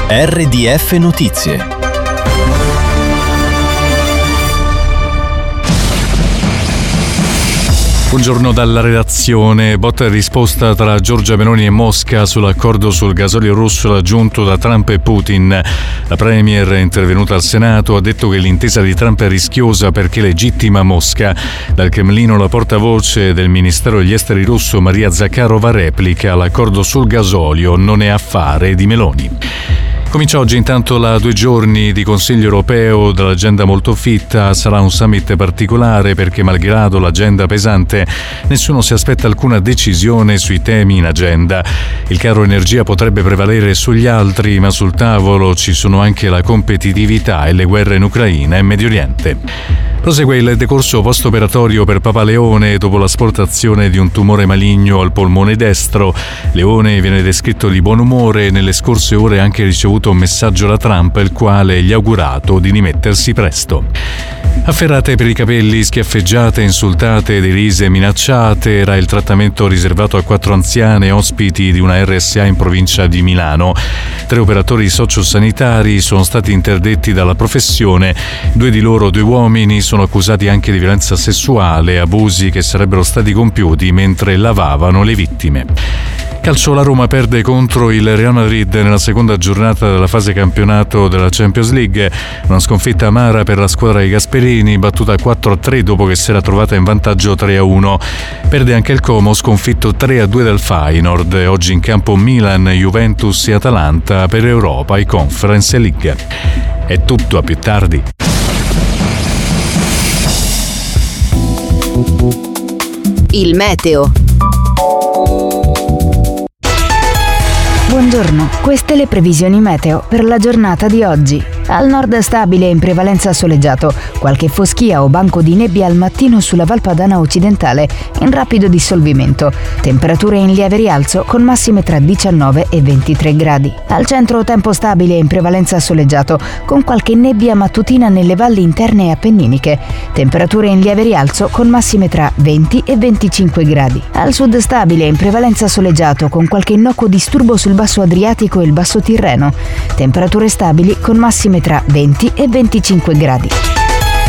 RDF Notizie. Buongiorno dalla redazione. Botta e risposta tra Giorgia Meloni e Mosca sull'accordo sul gasolio russo raggiunto da Trump e Putin. La premier è intervenuta al Senato, ha detto che l'intesa di Trump è rischiosa perché legittima Mosca. Dal Cremlino la portavoce del Ministero degli Esteri russo Maria Zakharova replica: l'accordo sul gasolio non è affare di Meloni. Comincia oggi intanto la 2 giorni di Consiglio europeo, dall'agenda molto fitta. Sarà un summit particolare perché, malgrado l'agenda pesante, nessuno si aspetta alcuna decisione sui temi in agenda. Il caro energia potrebbe prevalere sugli altri, ma sul tavolo ci sono anche la competitività e le guerre in Ucraina e Medio Oriente. Prosegue il decorso post-operatorio per Papa Leone dopo l'asportazione di un tumore maligno al polmone destro. Leone viene descritto di buon umore e nelle scorse ore ha anche ricevuto un messaggio da Trump, il quale gli ha augurato di rimettersi presto. Afferrate per i capelli, schiaffeggiate, insultate, derise, minacciate era il trattamento riservato a 4 anziane ospiti di una RSA in provincia di Milano. 3 operatori sociosanitari sono stati interdetti dalla professione. 2 di loro, 2 uomini, sono accusati anche di violenza sessuale, abusi che sarebbero stati compiuti mentre lavavano le vittime. Calcio, la Roma perde contro il Real Madrid nella seconda giornata della fase campionato della Champions League. Una sconfitta amara per la squadra di Gasperini, battuta 4-3 dopo che si era trovata in vantaggio 3-1. Perde anche il Como, sconfitto 3-2 dal Feyenoord. Oggi in campo Milan, Juventus e Atalanta per Europa e Conference League. È tutto, a più tardi. Il meteo. Buongiorno, queste le previsioni meteo per la giornata di oggi. Al nord stabile e in prevalenza soleggiato, qualche foschia o banco di nebbia al mattino sulla Valpadana occidentale, in rapido dissolvimento. Temperature in lieve rialzo con massime tra 19 e 23 gradi. Al centro tempo stabile e in prevalenza soleggiato, con qualche nebbia mattutina nelle valli interne e appenniniche. Temperature in lieve rialzo con massime tra 20 e 25 gradi. Al sud stabile e in prevalenza soleggiato, con qualche innocuo disturbo sul basso Adriatico e il basso Tirreno. Temperature stabili con massime tra 20 e 25 gradi.